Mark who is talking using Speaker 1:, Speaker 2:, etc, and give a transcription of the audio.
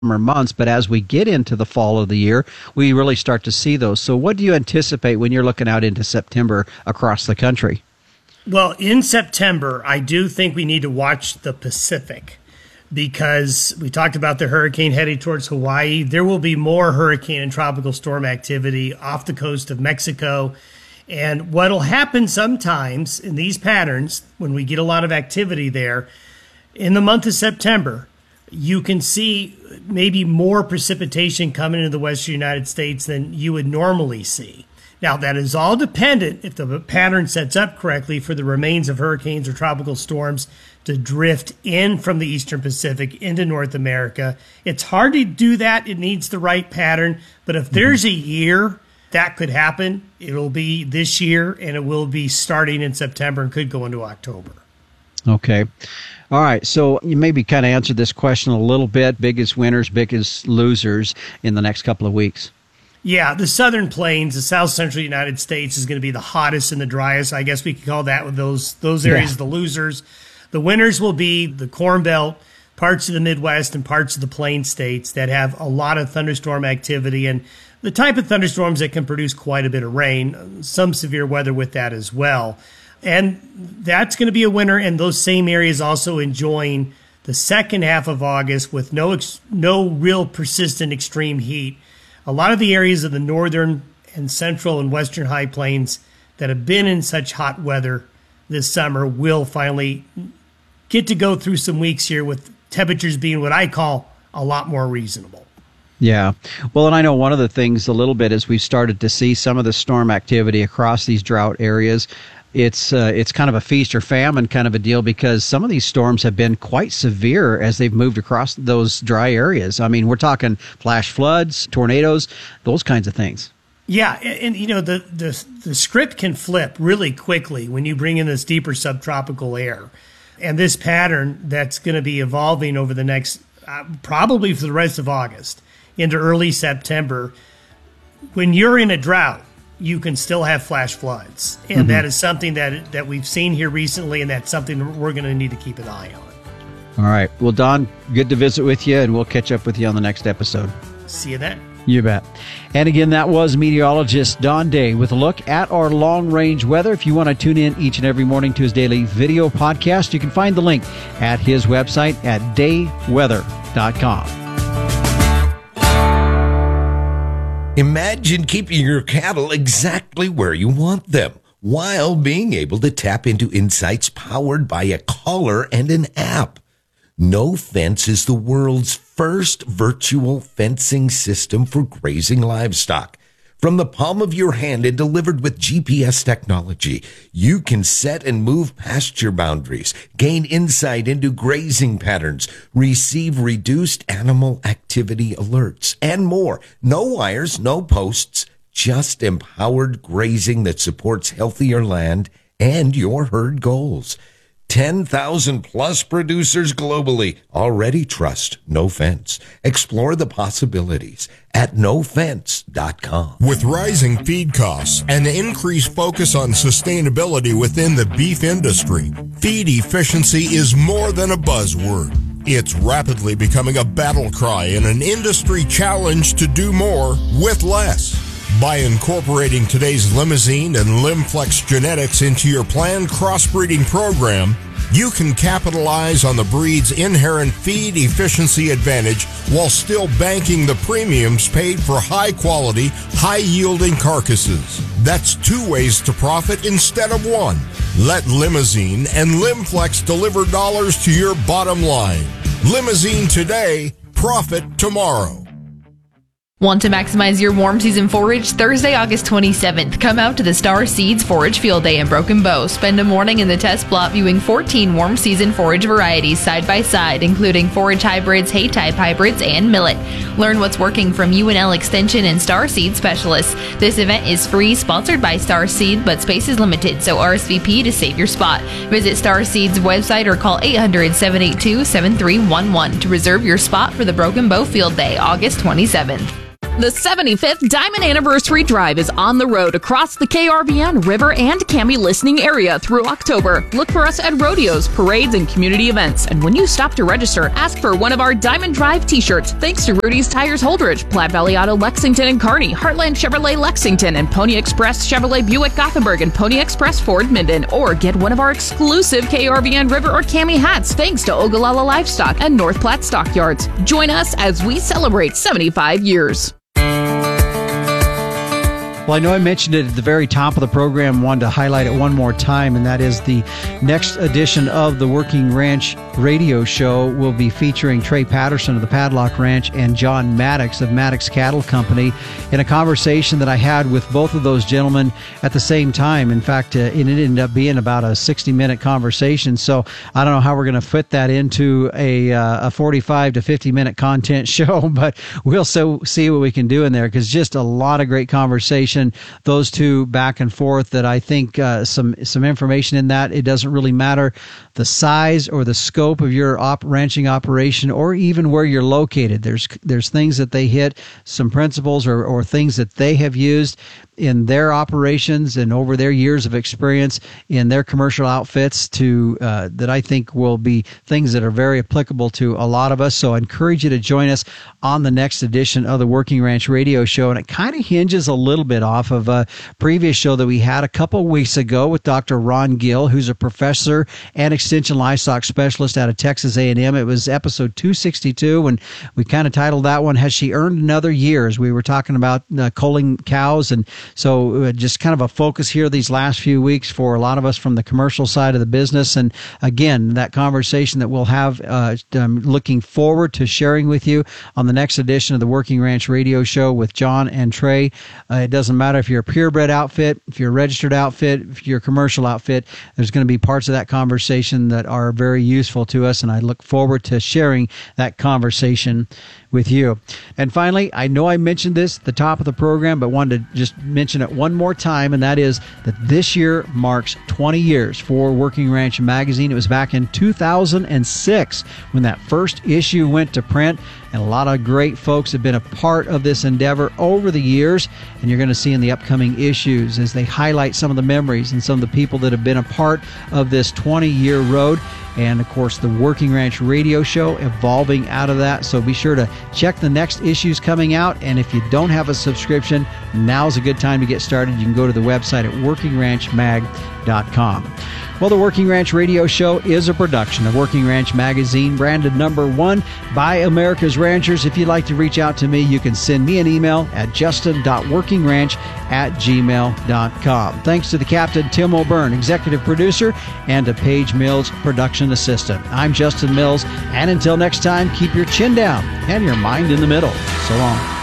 Speaker 1: months, but as we get into the fall of the year, we really start to see those. So what do you anticipate when you're looking out into September across the country?
Speaker 2: Well, in September, I do think we need to watch the Pacific, because we talked about the hurricane heading towards Hawaii. There will be more hurricane and tropical storm activity off the coast of Mexico. And what will happen sometimes in these patterns, when we get a lot of activity there, in the month of September, you can see maybe more precipitation coming into the western United States than you would normally see. Now, that is all dependent, if the pattern sets up correctly, for the remains of hurricanes or tropical storms to drift in from the eastern Pacific into North America. It's hard to do that. It needs the right pattern. But if there's a year that could happen, it'll be this year, and it will be starting in September and could go into October.
Speaker 1: Okay. All right. So you maybe kind of answered this question a little bit. Biggest winners, biggest losers in the next couple of weeks.
Speaker 2: Yeah, the southern plains, the south central United States, is going to be the hottest and the driest. I guess we could call that with those areas the losers. The winners will be the Corn Belt, parts of the Midwest, and parts of the Plain States that have a lot of thunderstorm activity and the type of thunderstorms that can produce quite a bit of rain, some severe weather with that as well. And that's going to be a winner, and those same areas also enjoying the second half of August with no real persistent extreme heat. A lot of the areas of the northern and central and western high plains that have been in such hot weather this summer will finally get to go through some weeks here with temperatures being what I call a lot more reasonable.
Speaker 1: Yeah. Well, and I know one of the things a little bit is we've started to see some of the storm activity across these drought areas. It's kind of a feast or famine kind of a deal, because some of these storms have been quite severe as they've moved across those dry areas. I mean, we're talking flash floods, tornadoes, those kinds of things.
Speaker 2: Yeah, and you know, the script can flip really quickly when you bring in this deeper subtropical air. And this pattern that's going to be evolving over the next, probably for the rest of August into early September, when you're in a drought, you can still have flash floods. And that is something that we've seen here recently, and that's something we're going to need to keep an eye on.
Speaker 1: All right. Well, Don, good to visit with you, and we'll catch up with you on the next episode.
Speaker 2: See you then.
Speaker 1: You bet. And again, that was meteorologist Don Day with a look at our long-range weather. If you want to tune in each and every morning to his daily video podcast, you can find the link at his website at dayweather.com.
Speaker 3: Imagine keeping your cattle exactly where you want them, while being able to tap into insights powered by a collar and an app. No Fence is the world's first virtual fencing system for grazing livestock. From the palm of your hand and delivered with GPS technology, you can set and move pasture boundaries, gain insight into grazing patterns, receive reduced animal activity alerts, and more. No wires, no posts, just empowered grazing that supports healthier land and your herd goals. 10,000 plus producers globally already trust No Fence. Explore the possibilities at nofence.com.
Speaker 4: With rising feed costs and the increased focus on sustainability within the beef industry, feed efficiency is more than a buzzword. It's rapidly becoming a battle cry and an industry challenge to do more with less. By incorporating today's Limousine and Limflex genetics into your planned crossbreeding program, you can capitalize on the breed's inherent feed efficiency advantage while still banking the premiums paid for high-quality, high-yielding carcasses. That's two ways to profit instead of one. Let Limousine and Limflex deliver dollars to your bottom line. Limousine today, profit tomorrow.
Speaker 5: Want to maximize your warm season forage? Thursday, August 27th, come out to the Star Seeds Forage Field Day in Broken Bow. Spend a morning in the test plot viewing 14 warm season forage varieties side by side, including forage hybrids, hay type hybrids, and millet. Learn what's working from UNL Extension and Star Seed specialists. This event is free, sponsored by Star Seed, but space is limited, so RSVP to save your spot. Visit Star Seed's website or call 800-782-7311 to reserve your spot for the Broken Bow Field Day, August 27th.
Speaker 6: The 75th Diamond Anniversary Drive is on the road across the KRVN, River, and Cami listening area through October. Look for us at rodeos, parades, and community events. And when you stop to register, ask for one of our Diamond Drive t-shirts. Thanks to Rudy's Tires Holdridge, Platte Valley Auto Lexington and Kearney, Heartland Chevrolet Lexington, and Pony Express Chevrolet Buick Gothenburg, and Pony Express Ford Minden. Or get one of our exclusive KRVN River or Cami hats thanks to Ogallala Livestock and North Platte Stockyards. Join us as we celebrate 75 years.
Speaker 1: Well, I know I mentioned it at the very top of the program, wanted to highlight it one more time, and that is the next edition of the Working Ranch radio show will be featuring Trey Patterson of the Padlock Ranch and John Maddox of Maddox Cattle Company in a conversation that I had with both of those gentlemen at the same time. In fact, it ended up being about a 60-minute conversation, so I don't know how we're going to fit that into a 45 to 50-minute content show, but we'll see what we can do in there, because just a lot of great conversation. Those two back and forth that I think some information in that. It doesn't really matter the size or the scope of your ranching operation or even where you're located. There's things that they hit, some principles or things that they have used in their operations and over their years of experience in their commercial outfits that I think will be things that are very applicable to a lot of us. So I encourage you to join us on the next edition of the Working Ranch Radio Show. And it kind of hinges a little bit off of a previous show that we had a couple weeks ago with Dr. Ron Gill, who's a professor and extension livestock specialist out of Texas A&M. It was episode 262, and we kind of titled that one, Has She Earned Another Year? As we were talking about culling cows. And so just kind of a focus here these last few weeks for a lot of us from the commercial side of the business. And again, that conversation that we'll have, I'm looking forward to sharing with you on the next edition of the Working Ranch Radio Show with John and Trey. It doesn't matter if you're a purebred outfit, if you're a registered outfit, if you're a commercial outfit, there's going to be parts of that conversation that are very useful to us, and I look forward to sharing that conversation with you. And finally, I know I mentioned this at the top of the program, but wanted to just mention it one more time, and that is that this year marks 20 years for Working Ranch Magazine. It was back in 2006 when that first issue went to print, and a lot of great folks have been a part of this endeavor over the years, and you're going to see in the upcoming issues as they highlight some of the memories and some of the people that have been a part of this 20-year road. And, of course, the Working Ranch Radio Show evolving out of that. So be sure to check the next issues coming out. And if you don't have a subscription, now's a good time to get started. You can go to the website at workingranchmag.com. Well, the Working Ranch Radio Show is a production of Working Ranch Magazine, branded #1 by America's Ranchers. If you'd like to reach out to me, you can send me an email at justin.workingranch@gmail.com. Thanks to the Captain, Tim O'Byrne, executive producer, and to Paige Mills, production assistant. I'm Justin Mills, and until next time, keep your chin down and your mind in the middle. So long.